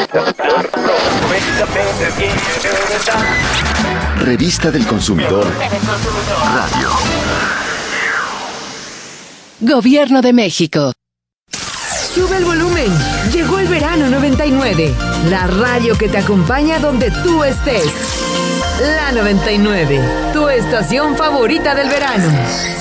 Revista del Consumidor Radio. Gobierno de México. Sube el volumen. Llegó el verano 99. La radio que te acompaña donde tú estés. La 99, tu estación favorita del verano.